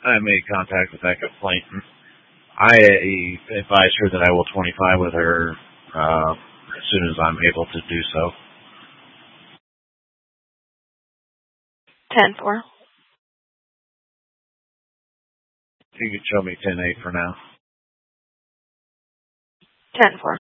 I made contact with that complaint. I advise her that I will 25 with her as soon as I'm able to do so. 10-4. You can show me 10-8 for now. 10-4.